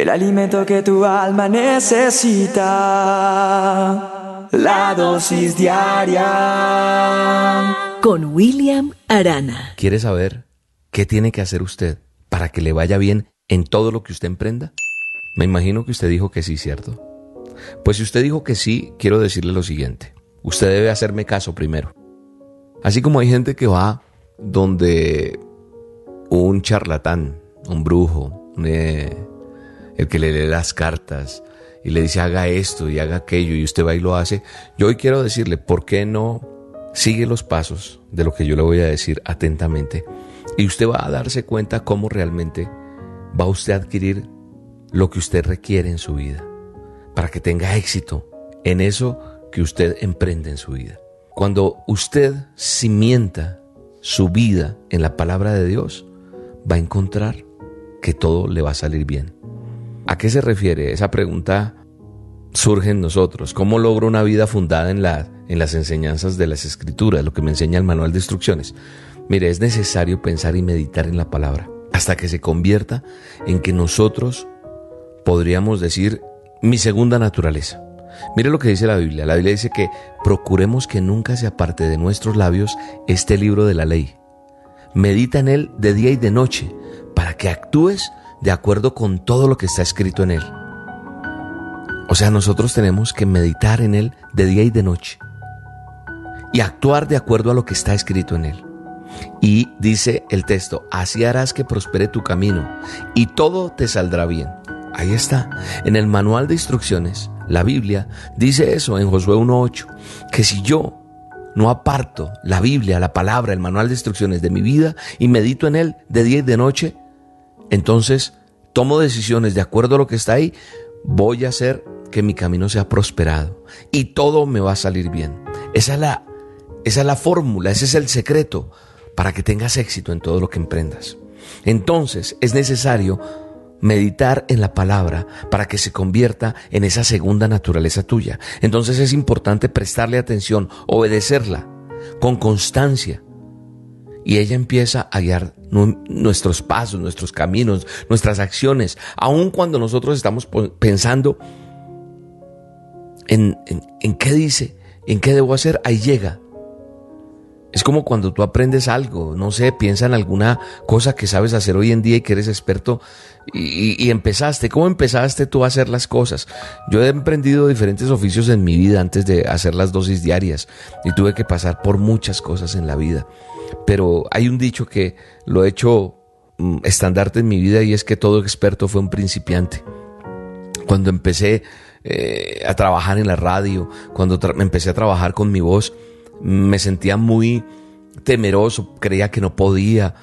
el alimento que tu alma necesita, la dosis diaria. Con William Arana. ¿Quiere saber qué tiene que hacer usted para que le vaya bien en todo lo que usted emprenda? Me imagino que usted dijo que sí, ¿cierto? Pues si usted dijo que sí, quiero decirle lo siguiente. Usted debe hacerme caso primero. Así como hay gente que va donde un charlatán, un brujo, el que le lee las cartas y le dice haga esto y haga aquello y usted va y lo hace, yo hoy quiero decirle, ¿por qué no sigue los pasos de lo que yo le voy a decir atentamente? Y usted va a darse cuenta cómo realmente va usted a adquirir lo que usted requiere en su vida para que tenga éxito en eso que usted emprende en su vida. Cuando usted cimienta su vida en la palabra de Dios, va a encontrar que todo le va a salir bien. ¿A qué se refiere? Esa pregunta surge en nosotros. ¿Cómo logro una vida fundada en las enseñanzas de las Escrituras, lo que me enseña el manual de instrucciones? Mire, es necesario pensar y meditar en la palabra hasta que se convierta en que nosotros podríamos decir mi segunda naturaleza. Mire lo que dice la Biblia. La Biblia dice que procuremos que nunca se aparte de nuestros labios este libro de la ley. Medita en él de día y de noche para que actúes de acuerdo con todo lo que está escrito en él. O sea, nosotros tenemos que meditar en él de día y de noche y actuar de acuerdo a lo que está escrito en él. Y dice el texto, así harás que prospere tu camino y todo te saldrá bien. Ahí está, en el manual de instrucciones, la Biblia dice eso en Josué 1:8, que si yo no aparto la Biblia, la palabra, el manual de instrucciones de mi vida y medito en él de día y de noche, entonces tomo decisiones de acuerdo a lo que está ahí, voy a hacer que mi camino sea prosperado y todo me va a salir bien. Esa es la fórmula, ese es el secreto para que tengas éxito en todo lo que emprendas. Entonces es necesario meditar en la palabra para que se convierta en esa segunda naturaleza tuya. Entonces es importante prestarle atención, obedecerla con constancia. Y ella empieza a guiar nuestros pasos, nuestros caminos, nuestras acciones. Aun cuando nosotros estamos pensando en qué dice, en qué debo hacer, ahí llega. Es como cuando tú aprendes algo, no sé, piensa en alguna cosa que sabes hacer hoy en día y que eres experto y empezaste. ¿Cómo empezaste tú a hacer las cosas? Yo he emprendido diferentes oficios en mi vida antes de hacer las dosis diarias y tuve que pasar por muchas cosas en la vida. Pero hay un dicho que lo he hecho estandarte en mi vida y es que todo experto fue un principiante. Cuando empecé a trabajar en la radio, cuando empecé a trabajar con mi voz, me sentía muy temeroso, creía que no podía,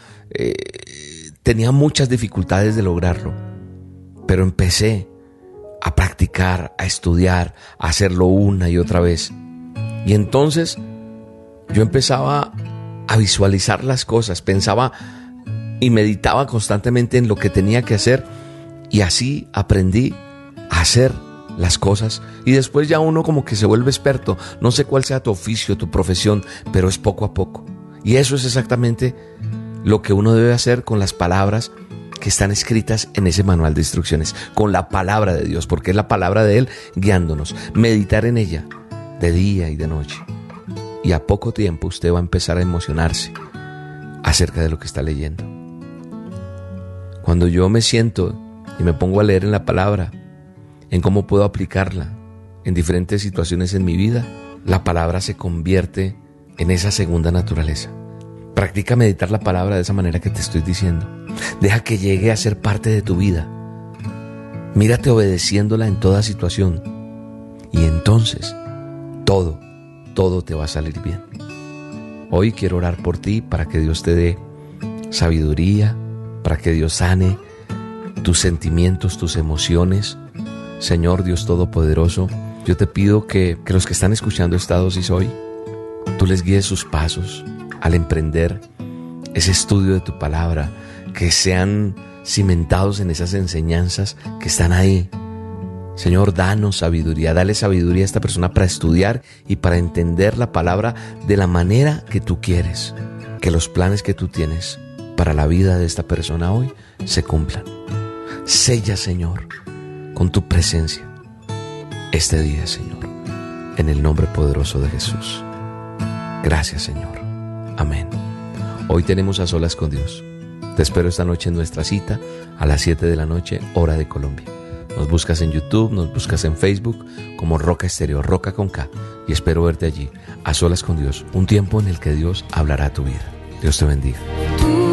tenía muchas dificultades de lograrlo, pero empecé a practicar, a estudiar, a hacerlo una y otra vez. Y entonces yo empezaba a visualizar las cosas, pensaba y meditaba constantemente en lo que tenía que hacer y así aprendí a hacer las cosas y después ya uno como que se vuelve experto. No sé cuál sea tu oficio, tu profesión, pero es poco a poco. Y eso es exactamente lo que uno debe hacer con las palabras que están escritas en ese manual de instrucciones, con la palabra de Dios, porque es la palabra de Él guiándonos. Meditar en ella de día y de noche. Y a poco tiempo usted va a empezar a emocionarse acerca de lo que está leyendo. Cuando yo me siento y me pongo a leer en la palabra, en cómo puedo aplicarla en diferentes situaciones en mi vida, la palabra se convierte en esa segunda naturaleza. Practica meditar la palabra de esa manera que te estoy diciendo. Deja que llegue a ser parte de tu vida. Mírate obedeciéndola en toda situación. Y entonces, todo te va a salir bien. Hoy quiero orar por ti para que Dios te dé sabiduría, para que Dios sane tus sentimientos, tus emociones. Señor Dios Todopoderoso, yo te pido que los que están escuchando esta dosis hoy, tú les guíes sus pasos al emprender ese estudio de tu palabra, que sean cimentados en esas enseñanzas que están ahí. Señor, danos sabiduría, dale sabiduría a esta persona para estudiar y para entender la palabra de la manera que tú quieres, que los planes que tú tienes para la vida de esta persona hoy se cumplan. Sella, Señor, con tu presencia este día, Señor, en el nombre poderoso de Jesús. Gracias, Señor. Amén. Hoy tenemos A Solas con Dios. Te espero esta noche en nuestra cita a las 7 de la noche, hora de Colombia. Nos buscas en YouTube, nos buscas en Facebook como Roca Estéreo, Roca con K, y espero verte allí, A Solas con Dios, un tiempo en el que Dios hablará a tu vida. Dios te bendiga.